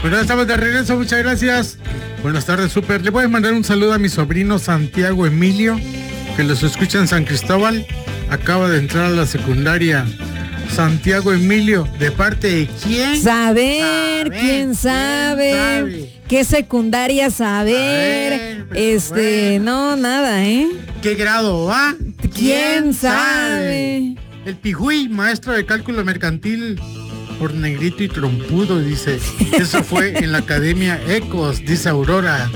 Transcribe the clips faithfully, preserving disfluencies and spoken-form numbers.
Bueno, estamos de regreso, muchas gracias. Buenas tardes, súper. Le voy a mandar un saludo a mi sobrino Santiago Emilio, que los escucha en San Cristóbal. Acaba de entrar a la secundaria. Santiago Emilio, ¿de parte de quién? Saber, saber quién sabe. ¿Quién sabe? ¿Qué secundaria saber? Ver, este, bueno. No, nada, ¿eh? ¿Qué grado va? ¿Quién, ¿Quién sabe? sabe? El Pijuy, maestro de cálculo mercantil por negrito y trompudo, dice. Eso fue en la Academia Ecos, dice Aurora.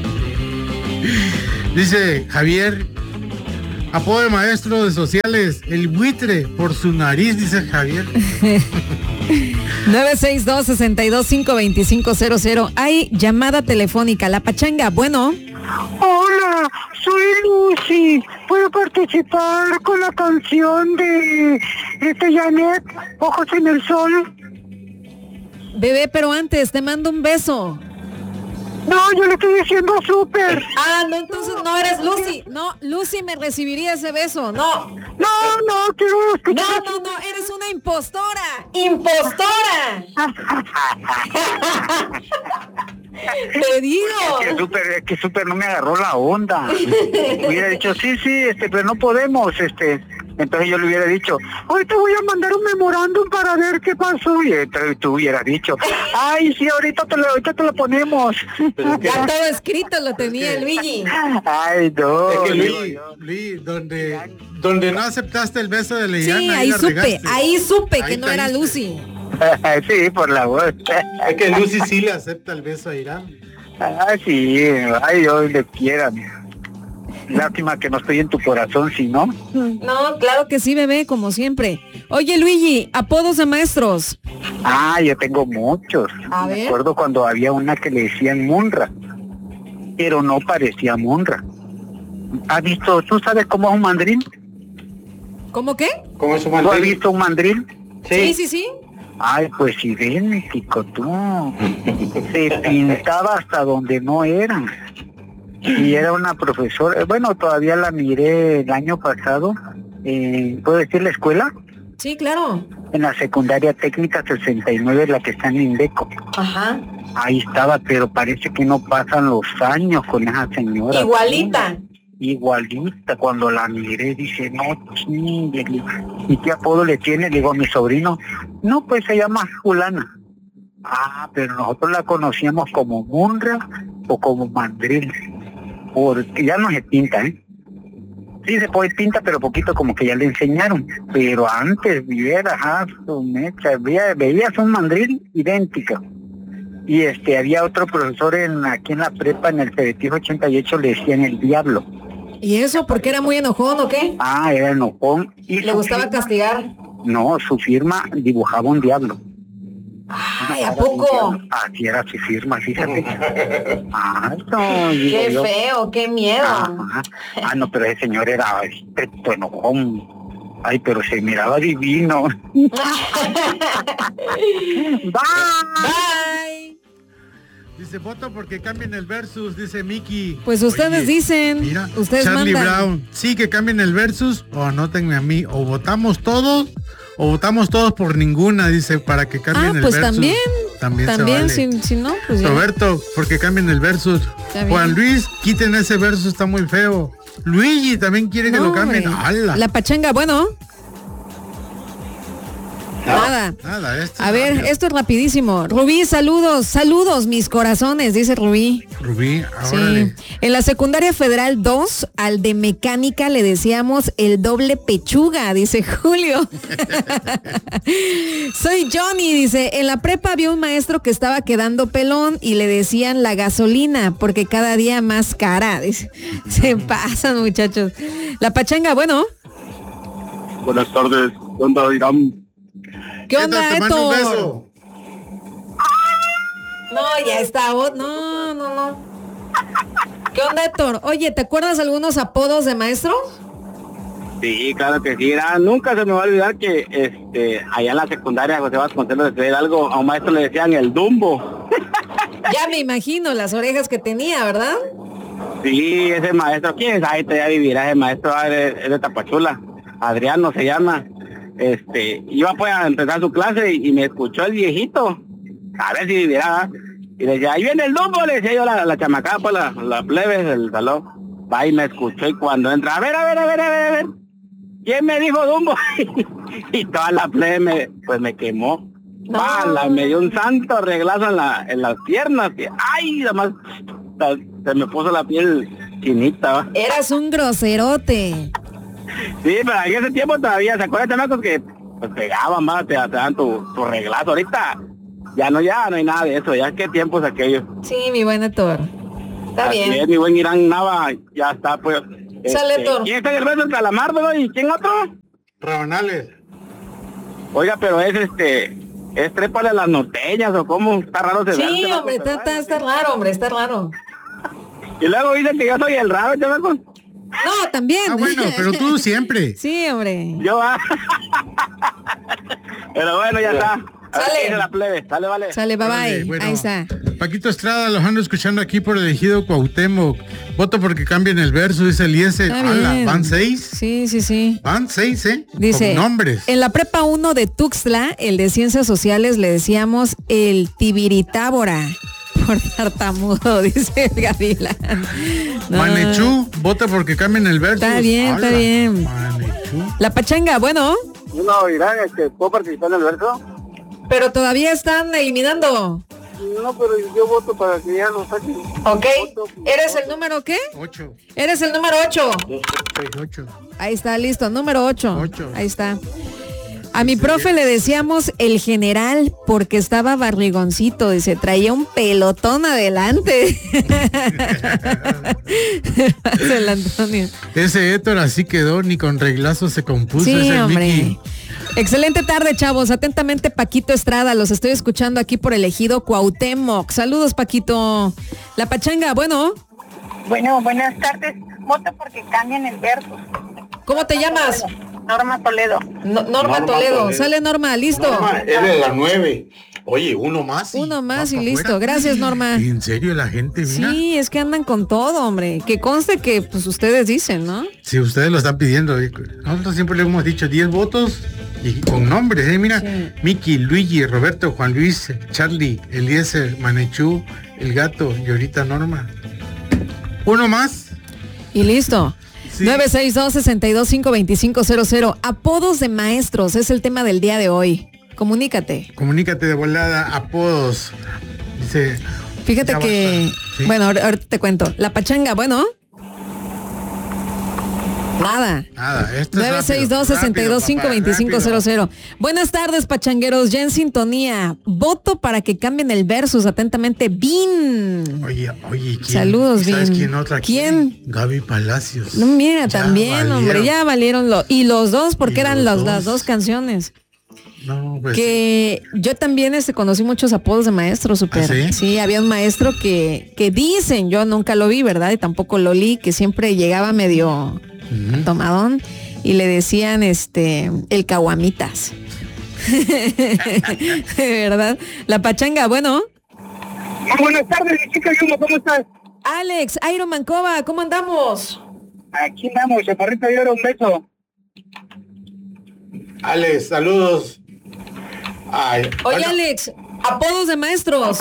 Dice Javier, apodo de maestro de sociales, el buitre por su nariz, dice Javier. nueve seis dos, seis dos cinco, dos cinco cero cero. Hay llamada telefónica. La Pachanga, bueno. Hola, soy Lucy. ¿Puedo participar con la canción de, de Janet, Ojos en el Sol? Bebé, pero antes te mando un beso. No, yo le estoy diciendo súper. Ah, no, entonces no eres Lucy. No, Lucy me recibiría ese beso. No. No, no, quiero escuchar. No, no, no, eres una impostora. ¡Impostora! Te digo. Es que súper, es que súper no me agarró la onda. Hubiera dicho, sí, sí, este, pero no podemos, este. Entonces yo le hubiera dicho, ahorita voy a mandar un memorándum para ver qué pasó. Y entonces tú hubieras dicho, ay, sí, ahorita te lo, ahorita te lo ponemos. Ya todo escrito lo tenía el Luigi. Ay, no. Es que Luigi, Luigi, donde, donde no aceptaste el beso de Liliana. Sí, ahí, ahí supe, regaste. ahí supe ahí que no era Lucy. Sí, por la voz. Es que Lucy sí le acepta el beso a Irán. Ah, sí, ay, Dios le quiera. Lástima que no estoy en tu corazón, si no. No, claro que sí, bebé, como siempre. Oye, Luigi, apodos de maestros. Ah, yo tengo muchos. A Me ver. acuerdo cuando había una que le decían Munra, pero no parecía Munra. ¿Has visto, tú sabes cómo es un mandril? ¿Cómo qué? ¿Cómo es un mandril? mandril? ¿Tú has visto un mandril? Sí, sí, sí. sí. Ay, pues idéntico tú. Se pintaba hasta donde no era. Y era una profesora, bueno, todavía la miré el año pasado, eh, ¿puedo decir la escuela? Sí, claro. En la secundaria técnica sesenta y nueve, la que está en Indeco. Ajá. Ahí estaba, pero parece que no pasan los años con esa señora. Igualita. Igualita, cuando la miré, dice, no chingue, ¿y qué apodo le tiene? Digo, a mi sobrino, no, pues se llama Fulana. Ah, pero nosotros la conocíamos como Munra o como Mandril. Porque ya no se pinta, ¿eh? Sí se puede pinta, pero poquito como que ya le enseñaron. Pero antes, viera, ah, su mecha, veía, veías un mandril idéntico. Y este, había otro profesor en aquí en la prepa, en el Ceretijo ochenta y ocho, le decían el diablo. ¿Y eso? ¿Porque era muy enojón o qué? Ah, era enojón. Y ¿Le gustaba firma, castigar? No, su firma dibujaba un diablo. Ay, ¿a poco? Así era su firma, fíjate. Ah, no, qué yo, feo, qué miedo. Ah, ah, no, pero ese señor era estricto, enojón. Ay, pero se miraba divino. Bye. Bye. Dice, voto porque cambien el versus, dice Miki. Pues ustedes Oye, dicen, mira, ustedes Charlie mandan. Brown, sí, que cambien el versus, o anótenme a mí, o votamos todos, o votamos todos por ninguna, dice, para que cambien ah, el pues versus. también, también, también, se vale. si, si no, pues ya. Roberto, porque cambien el versus. Juan Luis, quiten ese versus, está muy feo. Luigi también quiere no, que lo cambien. La Pachanga, bueno. Nada. Nada esto a ver, rápido. Esto es rapidísimo. Rubí, saludos, saludos, mis corazones, dice Rubí. Rubí, sí. En la secundaria federal dos, al de mecánica le decíamos el doble pechuga, dice Julio. Soy Johnny, dice, en la prepa había un maestro que estaba quedando pelón y le decían la gasolina, porque cada día más cara, dice. Se pasan, muchachos. La Pachanga, bueno. Buenas tardes, ¿dónde irán? ¿Qué onda, Héctor? No, ya está. No, no, no. ¿Qué onda, Héctor? Oye, ¿te acuerdas algunos apodos de maestros? Sí, claro que sí. Era, nunca se me va a olvidar que este allá en la secundaria José Vasconcelos de algo, a un maestro le decían el Dumbo. Ya me imagino las orejas que tenía, ¿verdad? Sí, ese maestro, ¿quién sabe? Todavía vivirá, ese maestro es de, de Tapachula. Adriano se llama. Este, iba pues a empezar su clase y, y me escuchó el viejito, a ver si vivirá, Y le decía, ahí viene el Dumbo, le decía yo la, la chamacada, pues la, la plebe del salón. Va y me escuchó y cuando entra, a ver, a ver, a ver, a ver, a ver. ¿Quién me dijo Dumbo? Y toda la plebe me, pues me quemó. No. Pala, me dio un santo reglazo en, la, en las piernas. Y, ay, además se me puso la piel chinita. ¿va? Eras un groserote. Sí, pero en ese tiempo todavía, ¿se acuerdan, chamacos, que pues pegaban más, te, te dan tu, tu reglazo? Ahorita ya no, ya no hay nada de eso, ya qué tiempos aquellos. Sí, mi buen Héctor. Está Así bien. Es, mi buen Irán Nava, ya está, pues. Sale, este, Héctor. ¿Quién está en el beso? El Calamardo, ¿y quién otro? Rabanales. Oiga, pero es este, es trépale a las norteñas o cómo, está raro ese Sí, verso, hombre, está, está, está raro, hombre, está raro. Y luego dicen que yo soy el raro, chamacos. No, también. Ah, bueno, pero tú siempre. Sí, hombre. Yo, ah. Pero bueno, ya está. A ver Sale. qué dice la plebe. Sale, vale. Sale, bye Órale, bye. bueno. Ahí está. Paquito Estrada, los ando escuchando aquí por el ejido Cuauhtémoc. Voto porque cambien el verso, dice Eliezer. Está Ala, bien. van seis. Sí, sí, sí. Van seis, ¿eh? Dice, Con nombres. en la prepa uno de Tuxtla, el de Ciencias Sociales, le decíamos el Tibiritábora. Por tartamudo, dice el Gavilán. No. Manechú, vota porque cambien el verso. Está bien, está Ala, bien. Manechú. La pachanga, bueno, No, Irán, este, ¿puedo participar en el verso? pero todavía están eliminando. No, pero yo voto para que ya lo saquen. Ok. ¿Eres el número qué? Ocho. Eres el número ocho. Seis, ocho. Ahí está, listo, número ocho. Ocho. Ahí está. A mi profe le decíamos el general porque estaba barrigoncito, dice, traía un pelotón adelante. el Antonio. Ese Héctor así quedó, ni con reglazo se compuso. Sí, ese hombre. Mickey. Excelente tarde, chavos. Atentamente, Paquito Estrada. Los estoy escuchando aquí por el ejido Cuauhtémoc. Saludos, Paquito. La pachanga, bueno, Bueno, buenas tardes. Voto porque cambian el verso. ¿cómo te llamas? Norma Toledo. No- Norma, Norma Toledo. Toledo. Sale Norma, listo. Norma, es de la nueve. Oye, uno más. y Uno más va y pa' listo. fuera. Gracias, Norma. En serio, la gente, mira. Sí, es que andan con todo, hombre. Que conste que pues ustedes dicen, ¿no? Si ustedes lo están pidiendo, eh, nosotros siempre le hemos dicho diez votos y con nombres, ¿eh? Mira, Sí. Miki, Luigi, Roberto, Juan Luis, Charlie, Eliezer, Manechú, El Gato y ahorita Norma. Uno más. Y listo. Sí. nueve seis dos, seis dos cinco, dos cinco cero cero. Apodos de maestros es el tema del día de hoy. Comunícate. Comunícate de volada, apodos. Dice. Fíjate ya que, basta. Sí. bueno, ahor- ahorita te cuento. La pachanga, bueno. Nada. Nada, esto es nueve seis dos, rápido, seis dos cinco, rápido, dos cinco papá, cero cero. Buenas tardes, pachangueros. Ya en sintonía. Voto para que cambien el versus. Atentamente, Bin. rápido. Oye, oye, ¿quién? Saludos, ¿Sabes Vin. quién otra? ¿Quién? Gaby Palacios. No, mira, Ya también, valieron. hombre, ya valieron lo. Y los dos, porque Y eran los las, las dos. dos canciones. No, pues. Que yo también este, conocí muchos apodos de maestros, super. ¿Ah, sí? había un maestro que, que dicen, yo nunca lo vi, ¿verdad? Y tampoco lo leí, que siempre llegaba medio Ujú. tomadón y le decían este el caguamitas. De verdad. La pachanga, bueno. Muy buenas tardes, mi chica Yuma, ¿cómo estás? Alex, Iron Mancova, ¿cómo andamos? Aquí vamos, chaparrita de oro, un beso. Alex, saludos. Ay, Oye, bueno, Alex, apodos de maestros.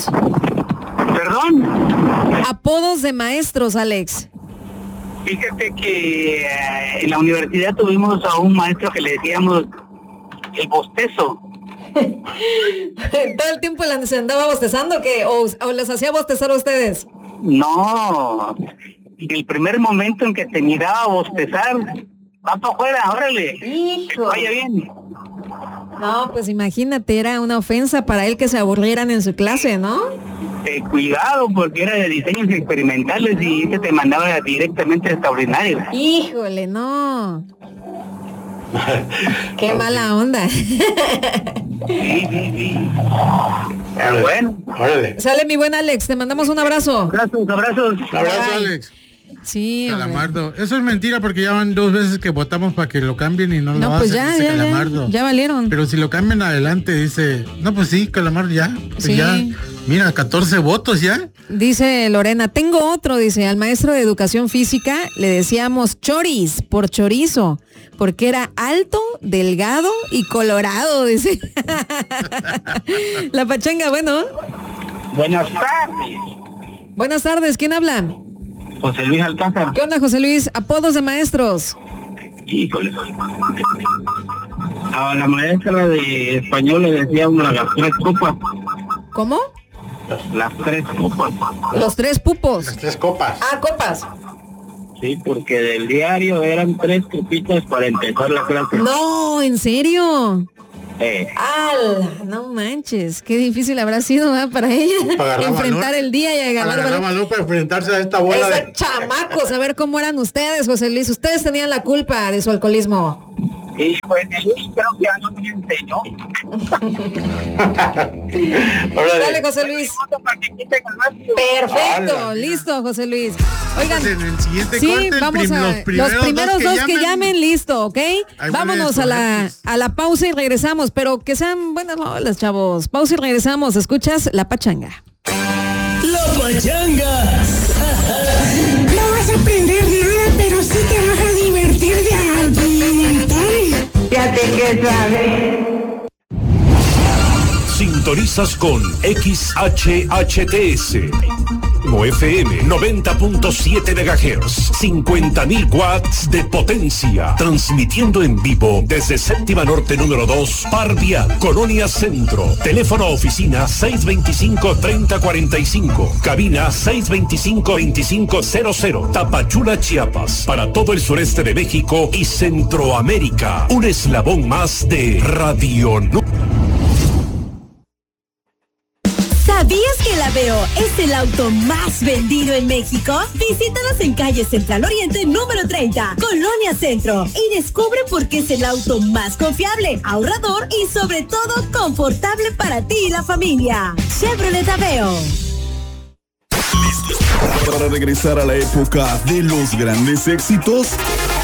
Perdón, Apodos de maestros, Alex. fíjate que eh, en la universidad tuvimos a un maestro que le decíamos el bostezo. ¿Todo el tiempo la- se andaba bostezando que o, o les hacía bostezar a ustedes? No, el primer momento en que te miraba a bostezar, va para afuera, órale. Que te vaya bien. No, pues imagínate, era una ofensa para él que se aburrieran en su clase, ¿no? Eh, cuidado, porque era de diseños experimentales y ese te mandaba directamente a extraordinario. Híjole, no. Qué mala onda. Sí, sí, sí. Pero bueno, órale. Sale mi buen Alex, te mandamos un abrazo. abrazos, abrazos. Un abrazo, Bye. Alex. Sí, hombre. Calamardo. Eso es mentira porque ya van dos veces que votamos para que lo cambien y no lo No, hacen, pues ya, dice ya, ya, Calamardo. ya valieron. Pero si lo cambian adelante, dice, no, pues sí, Calamardo ya. Pues Sí. ya. Mira, catorce votos ya. Dice Lorena, tengo otro, dice, al maestro de educación física le decíamos choris por chorizo, porque era alto, delgado y colorado, dice. La pachanga, bueno. Buenas tardes. Buenas tardes, ¿quién habla? José Luis Alcázar. ¿Qué onda, José Luis? Apodos de maestros. Híjole. A la maestra de español le decía una las tres copas. ¿Cómo? Las tres copas. Los tres pupos. Las tres copas. Ah, copas. Sí, porque del diario eran tres copitas para empezar la clase. No, ¿en serio? Eh. ¡Al! No manches, qué difícil habrá sido, ¿verdad? Para ella Para enfrentar valor, el día y agarrar para, valor para enfrentarse a esta bola Esos de chamacos, a ver cómo eran ustedes, José Luis. Ustedes tenían la culpa de su alcoholismo. Y pues el creo que ya no me enseñó. Dale, José Luis. Perfecto, Ala, listo, José Luis. Oigan, en el siguiente sí, corte, vamos prim, a los primeros, los primeros dos, dos que, que, que llamen, llamen, listo, ¿ok? Vámonos a la a la pausa y regresamos, pero que sean buenas rolas, chavos. Pausa y regresamos. Escuchas La Pachanga. La Pachanga. No vas a aprender nada, pero sí te vas a divertir de alimentar. Fíjate que sabes. Sintonizas con X H H T S. F M noventa punto siete megahertz, cincuenta mil watts de potencia, transmitiendo en vivo desde Séptima Norte número dos, Parvia, Colonia Centro. Teléfono oficina seis veinticinco, treinta cuarenta y cinco, cabina seis veinticinco, veinticinco cero cero, Tapachula, Chiapas, para todo el sureste de México y Centroamérica. Un eslabón más de Radio Nu. ¿Sabías que el Aveo es el auto más vendido en México? Visítanos en calle Central Oriente número treinta, Colonia Centro, y descubre por qué es el auto más confiable, ahorrador y sobre todo confortable para ti y la familia. Chevrolet Aveo. Para regresar a la época de los grandes éxitos,